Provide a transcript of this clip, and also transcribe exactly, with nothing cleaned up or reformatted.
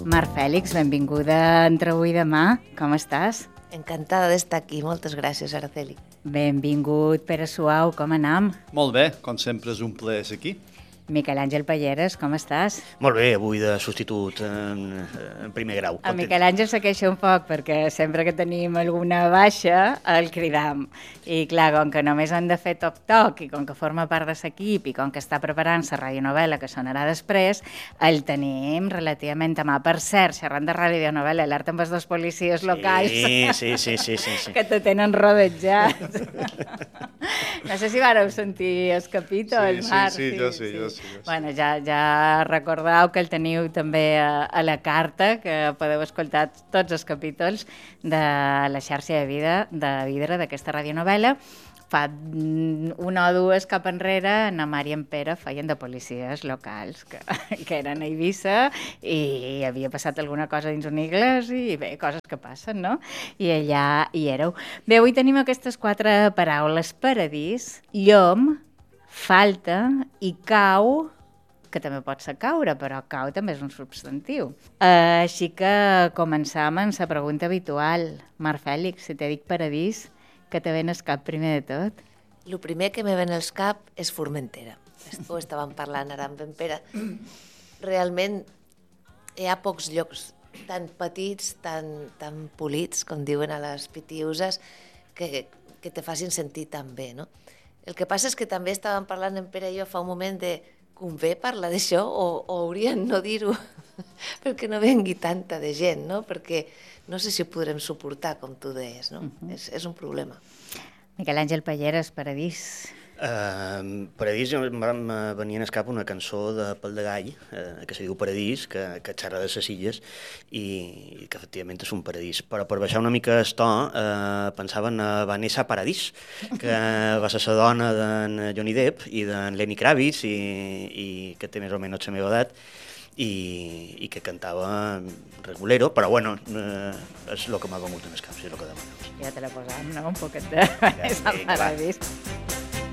Mar Fèlix, benvinguda entre avui i demà. Com estàs? Encantada d'estar aquí. Moltes gràcies, Araceli. Benvingut, Pere Suau. Com anam? Molt bé, com sempre és un plaer ser aquí. Miquel Àngel Palleres, com estàs? Molt bé, avui de substitut en, en primer grau. El Miquel Àngel s'queixa un poc perquè sempre que tenim alguna baixa el cridam. I clar, com que només han de fer toc-toc i com que forma part de l'equip i com que està preparant la radionovel·la que sonarà després, el tenim relativament a mà. Per cert, xerrant de radionovel·la, alerta amb els dos policies locals Sí, sí, sí, sí, sí, sí. que te tenen rodejat. No sé si vareu sentir el capítol, Sí, sí, Marc. sí, jo sí, jo sí. Bueno, ja, ja recordeu que el teniu també a, a la carta, que podeu escoltar tots els capítols de la xarxa de vida de Vidre, d'aquesta radionovel·la. Fa una o dues cap enrere, na Mari i en Pere feien de policies locals, que, que eren a Eivissa i havia passat alguna cosa dins una iglesia i bé, coses que passen, no? I allà hi éreu. Bé, avui tenim aquestes quatre paraules: paradís, llom, falta i cau, que també pot ser caure, però cau també és un substantiu. Uh, així que començam amb la pregunta habitual. Mar Fèlix, si te dic paradís, què te ven al cap primer de tot? El primer que me ven al cap és Formentera. Ho estàvem parlant ara amb en Pere. Realment hi ha pocs llocs tan petits, tan, tan polits, com diuen a les pitiuses, que, que te facin sentir tan bé, no? El que passa és que també estàvem parlant en Pere i jo fa un moment de convé parlar d'això o, o haurien no dir-ho perquè no vengui tanta de gent, no? Perquè no sé si ho podrem suportar, com tu deies, no? Uh-huh. és, és un problema. Miquel Àngel Palleres, paradís. Uh, Paradís, em va venir al cap una cançó de Pal de Gall, uh, que se diu Paradís, que, que xerra de les illes i, i que efectivament és un paradís. Però per baixar una mica el to, uh, pensava en Vanessa Paradís, que va ser la dona d'en Johnny Depp i d'en Lenny Kravitz i, i que té més o menys la meva edat i, i que cantava regulero, però bueno, eh, és el que m'ha vengut en el cap, és el que demaneu. Ja te la posam, no? Un poquet de Vanessa Paradís.